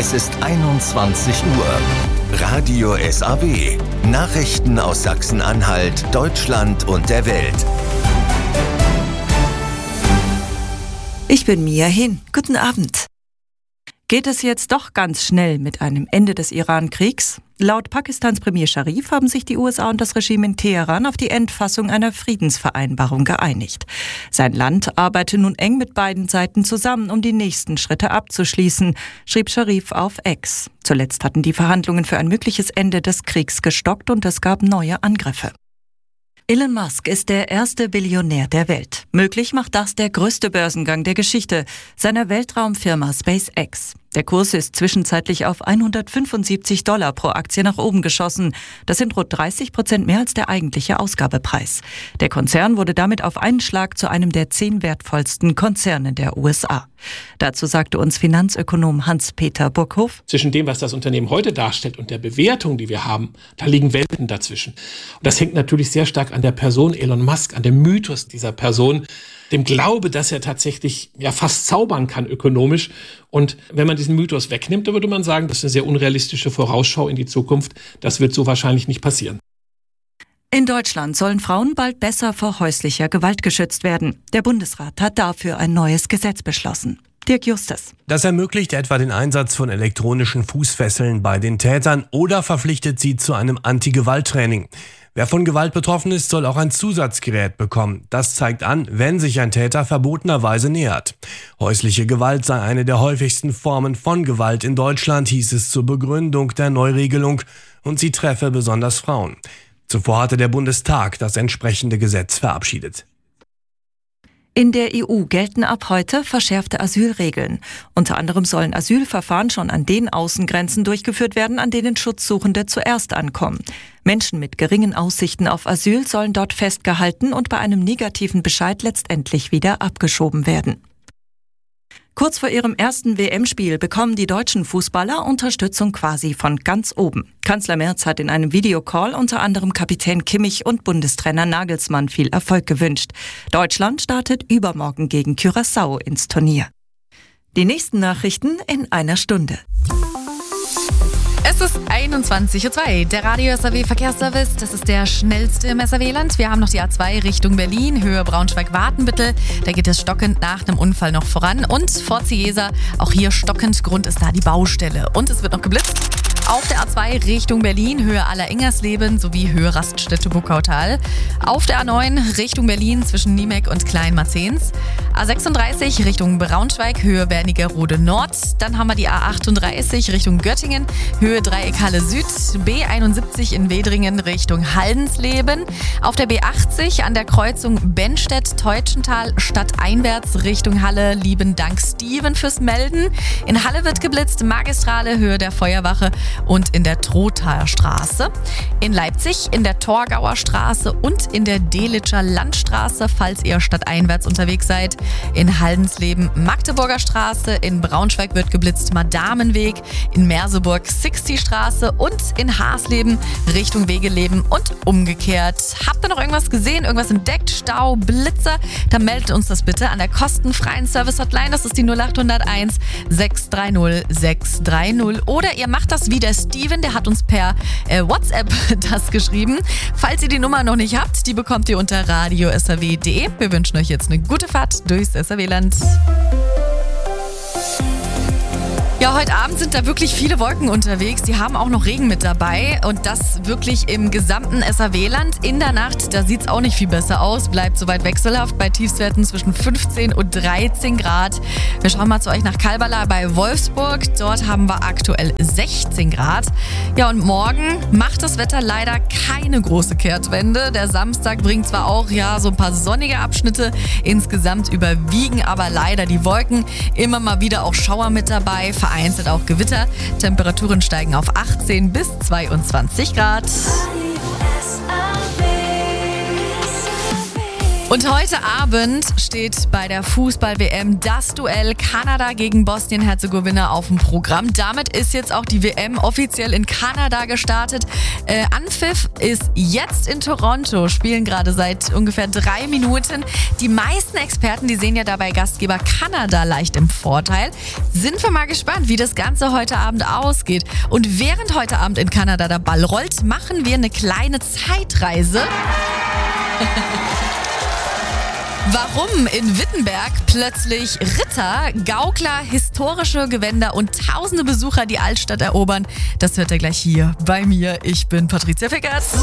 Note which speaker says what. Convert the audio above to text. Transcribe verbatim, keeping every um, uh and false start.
Speaker 1: Es ist einundzwanzig Uhr. Radio S A W. Nachrichten aus Sachsen-Anhalt, Deutschland und der Welt.
Speaker 2: Ich bin Mia Hin. Guten Abend. Geht es jetzt doch ganz schnell mit einem Ende des Iran-Kriegs? Laut Pakistans Premier Sharif haben sich die U S A und das Regime in Teheran auf die Endfassung einer Friedensvereinbarung geeinigt. Sein Land arbeite nun eng mit beiden Seiten zusammen, um die nächsten Schritte abzuschließen, schrieb Sharif auf X. Zuletzt hatten die Verhandlungen für ein mögliches Ende des Kriegs gestockt und es gab neue Angriffe. Elon Musk ist der erste Billionär der Welt. Möglich macht das der größte Börsengang der Geschichte seiner Weltraumfirma SpaceX. Der Kurs ist zwischenzeitlich auf hundertfünfundsiebzig Dollar pro Aktie nach oben geschossen. Das sind rund dreißig Prozent mehr als der eigentliche Ausgabepreis. Der Konzern wurde damit auf einen Schlag zu einem der zehn wertvollsten Konzerne der U S A. Dazu sagte uns Finanzökonom Hans-Peter Burkhoff:
Speaker 3: Zwischen dem, was das Unternehmen heute darstellt und der Bewertung, die wir haben, da liegen Welten dazwischen. Und das hängt natürlich sehr stark an der Person Elon Musk, an dem Mythos dieser Person, dem Glaube, dass er tatsächlich ja fast zaubern kann ökonomisch. Und wenn man diesen Mythos wegnimmt, dann würde man sagen, das ist eine sehr unrealistische Vorausschau in die Zukunft. Das wird so wahrscheinlich nicht passieren.
Speaker 2: In Deutschland sollen Frauen bald besser vor häuslicher Gewalt geschützt werden. Der Bundesrat hat dafür ein neues Gesetz beschlossen. Dirk Justus.
Speaker 4: Das ermöglicht etwa den Einsatz von elektronischen Fußfesseln bei den Tätern oder verpflichtet sie zu einem Anti-Gewalt-Training. Wer von Gewalt betroffen ist, soll auch ein Zusatzgerät bekommen. Das zeigt an, wenn sich ein Täter verbotenerweise nähert. Häusliche Gewalt sei eine der häufigsten Formen von Gewalt in Deutschland, hieß es zur Begründung der Neuregelung, und sie treffe besonders Frauen. Zuvor hatte der Bundestag das entsprechende Gesetz verabschiedet.
Speaker 2: In der E U gelten ab heute verschärfte Asylregeln. Unter anderem sollen Asylverfahren schon an den Außengrenzen durchgeführt werden, an denen Schutzsuchende zuerst ankommen. Menschen mit geringen Aussichten auf Asyl sollen dort festgehalten und bei einem negativen Bescheid letztendlich wieder abgeschoben werden. Kurz vor ihrem ersten W M-Spiel bekommen die deutschen Fußballer Unterstützung quasi von ganz oben. Kanzler Merz hat in einem Videocall unter anderem Kapitän Kimmich und Bundestrainer Nagelsmann viel Erfolg gewünscht. Deutschland startet übermorgen gegen Curaçao ins Turnier. Die nächsten Nachrichten in einer Stunde.
Speaker 5: Es ist einundzwanzig Uhr zwei, der Radio S A W Verkehrsservice, das ist der schnellste im S A W-Land. Wir haben noch die A zwei Richtung Berlin, Höhe Braunschweig-Wartenbüttel. Da geht es stockend nach einem Unfall noch voran. Und vor Ziesa, auch hier stockend, Grund ist da die Baustelle. Und es wird noch geblitzt. Auf der A zwei Richtung Berlin, Höhe Aller-Ingersleben sowie Höhe Raststätte-Buckautal. Auf der A neun Richtung Berlin zwischen Niemek und Kleinmarzens. A sechsunddreißig Richtung Braunschweig, Höhe Wernigerode Nord. Dann haben wir die A achtunddreißig Richtung Göttingen, Höhe Dreieckhalle Süd. B einundsiebzig in Wedringen Richtung Haldensleben. Auf der B achtzig an der Kreuzung Benstedt-Teutschental stadteinwärts Richtung Halle. Lieben Dank Steven fürs Melden. In Halle wird geblitzt, Magistrale, Höhe der Feuerwache und in der Trothaer Straße. In Leipzig in der Torgauer Straße und in der Delitscher Landstraße, falls ihr stadteinwärts unterwegs seid. In Haldensleben Magdeburger Straße, in Braunschweig wird geblitzt Madamenweg, in Merseburg Sixty Straße und in Hasleben Richtung Wegeleben und umgekehrt. Habt ihr noch irgendwas gesehen, irgendwas entdeckt, Stau, Blitzer? Dann meldet uns das bitte an der kostenfreien Service-Hotline. Das ist die null acht null eins sechs drei null sechs drei null. Oder ihr macht das wie der Steven, der hat uns per äh, WhatsApp das geschrieben. Falls ihr die Nummer noch nicht habt, die bekommt ihr unter radio s a w punkt d e. Wir wünschen euch jetzt eine gute Fahrt durchs S A W-Land. Ja, heute Abend sind da wirklich viele Wolken unterwegs. Die haben auch noch Regen mit dabei und das wirklich im gesamten S A W-Land. In der Nacht, da sieht es auch nicht viel besser aus. Bleibt soweit wechselhaft bei Tiefstwerten zwischen fünfzehn und dreizehn Grad. Wir schauen mal zu euch nach Kalberla bei Wolfsburg. Dort haben wir aktuell sechzehn Grad. Ja, und morgen macht das Wetter leider keine große Kehrtwende. Der Samstag bringt zwar auch ja so ein paar sonnige Abschnitte. Insgesamt überwiegen aber leider die Wolken. Immer mal wieder auch Schauer mit dabei. Vereinzelt auch Gewitter. Temperaturen steigen auf achtzehn bis zweiundzwanzig Grad. Und heute Abend steht bei der Fußball-W M das Duell Kanada gegen Bosnien-Herzegowina auf dem Programm. Damit ist jetzt auch die W M offiziell in Kanada gestartet. Äh, Anpfiff ist jetzt in Toronto, spielen gerade seit ungefähr drei Minuten. Die meisten Experten, die sehen ja dabei Gastgeber Kanada leicht im Vorteil. Sind wir mal gespannt, wie das Ganze heute Abend ausgeht. Und während heute Abend in Kanada der Ball rollt, machen wir eine kleine Zeitreise. Warum in Wittenberg plötzlich Ritter, Gaukler, historische Gewänder und tausende Besucher die Altstadt erobern, das hört ihr gleich hier bei mir. Ich bin Patricia Fickert.